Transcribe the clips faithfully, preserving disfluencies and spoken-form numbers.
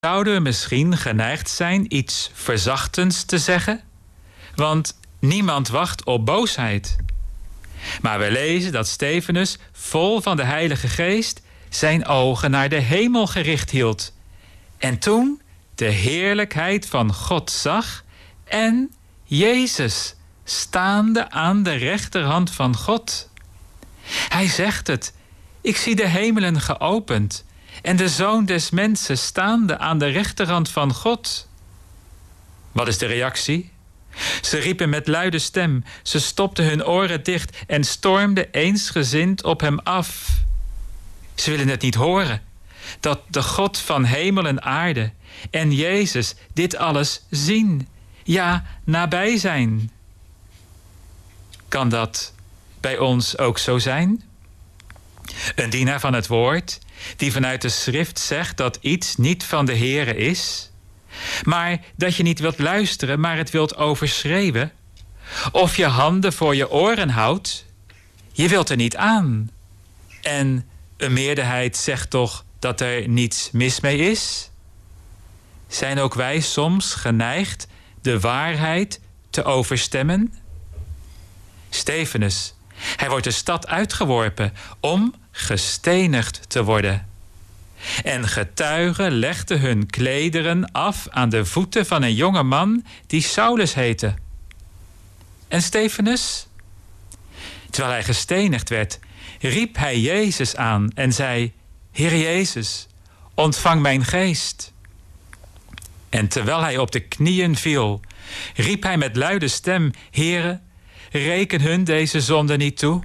Zouden we misschien geneigd zijn iets verzachtends te zeggen? Want niemand wacht op boosheid. Maar we lezen dat Stefanus, vol van de Heilige Geest, zijn ogen naar de hemel gericht hield. En toen de heerlijkheid van God zag en Jezus staande aan de rechterhand van God. Hij zegt het: ik zie de hemelen geopend en de Zoon des Mensen staande aan de rechterhand van God. Wat is de reactie? Ze riepen met luide stem, ze stopten hun oren dicht en stormden eensgezind op hem af. Ze willen het niet horen, dat de God van hemel en aarde en Jezus dit alles zien, ja, nabij zijn. Kan dat bij ons ook zo zijn? Een dienaar van het woord, die vanuit de schrift zegt dat iets niet van de Here is, maar dat je niet wilt luisteren, maar het wilt overschreeuwen, of je handen voor je oren houdt, je wilt er niet aan. En een meerderheid zegt toch dat er niets mis mee is? Zijn ook wij soms geneigd de waarheid te overstemmen? Stefanus, hij wordt de stad uitgeworpen om gestenigd te worden. En getuigen legden hun klederen af aan de voeten van een jonge man die Saulus heette. En Stefanus, terwijl hij gestenigd werd, riep hij Jezus aan en zei: Heer Jezus, ontvang mijn geest. En terwijl hij op de knieën viel, riep hij met luide stem: Heere, reken hun deze zonde niet toe.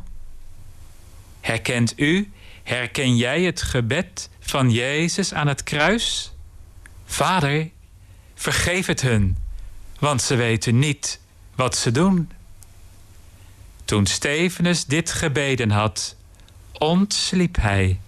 Herkent u, herken jij het gebed van Jezus aan het kruis? Vader, vergeef het hun, want ze weten niet wat ze doen. Toen Stefanus dit gebeden had, ontsliep hij.